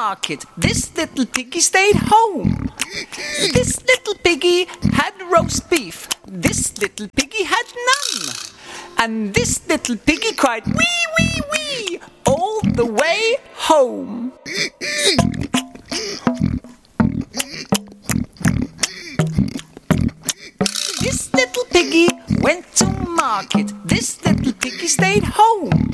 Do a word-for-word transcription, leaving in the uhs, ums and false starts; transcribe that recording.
market. This little piggy stayed home. This little piggy had roast beef. This little piggy had none. And this little piggy cried wee, wee, wee all the way home. This little piggy went to market. This little piggy stayed home.